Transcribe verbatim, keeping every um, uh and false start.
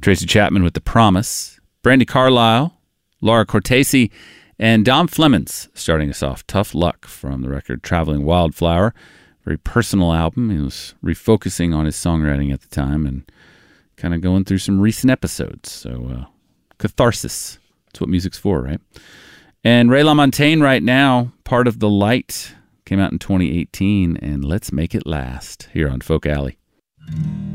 Tracy Chapman with The Promise, Brandi Carlile, Laura Cortese, and Dom Flemons starting us off. Tough Luck from the record Traveling Wildflower. Very personal album. He was refocusing on his songwriting at the time and kind of going through some recent episodes. So uh, catharsis. That's what music's for, right? And Ray LaMontagne right now, Part of the Light, came out in twenty eighteen, and Let's Make It Last here on Folk Alley.